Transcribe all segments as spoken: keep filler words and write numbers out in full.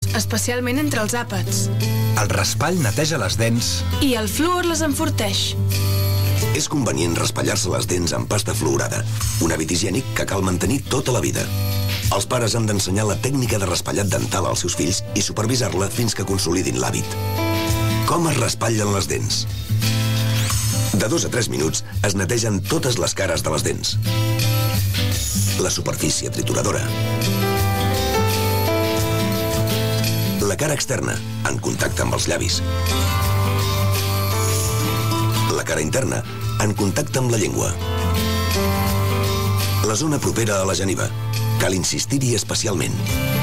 especialment entre els àpats. El raspall neteja les dents. I el fluor les enforteix. És convenient raspallar-se les dents amb pasta fluorada, un hàbit higiènic que cal mantenir tota la vida. Els pares han d'ensenyar la tècnica de raspallat dental als seus fills i supervisar-la fins que consolidin l'hàbit. Com es raspallen les dents? De dos a tres minuts es netegen totes les cares de les dents. La superfície trituradora. La cara externa, en contacte amb els llavis. La cara interna, en contacte amb la llengua. La zona propera a la geniva. Cal insistir-hi especialment.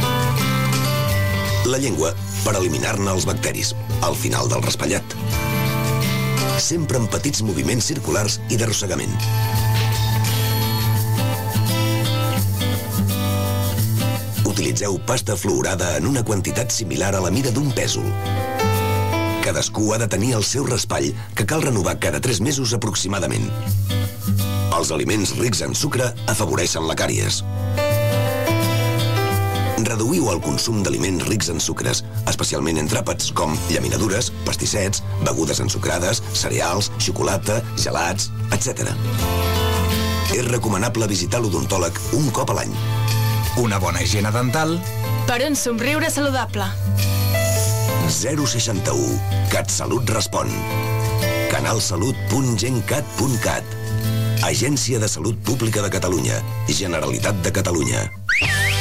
La llengua, per eliminar-ne els bacteris, al final del raspallat. Sempre amb petits moviments circulars i d'arrossegament. Utilitzeu pasta fluorada en una quantitat similar a la mida d'un pèsol. Cadascú ha de tenir el seu raspall, que cal renovar cada tres mesos aproximadament. Els aliments rics en sucre afavoreixen la càries. Reduïu el consum d'aliments rics en sucres, especialment entre àpats com llaminadures, pastissets, begudes ensucrades, cereals, xocolata, gelats, etcètera. És recomanable visitar l'odontòleg un cop a l'any. Una bona higiene dental Per un somriure saludable. zero seixanta-u. CatSalut respon. canalsalut punt gencat punt cat. Agència de Salut Pública de Catalunya. Generalitat de Catalunya.